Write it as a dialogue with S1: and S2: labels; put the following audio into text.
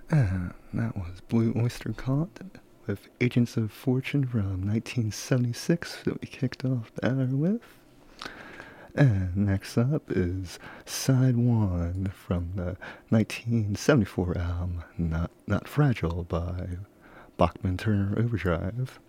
S1: And that was Blue Oyster Cult with Agents of Fortune from 1976 that we kicked off the hour with. And next up is Side 1 from the 1974 album Not Fragile by Bachman Turner Overdrive.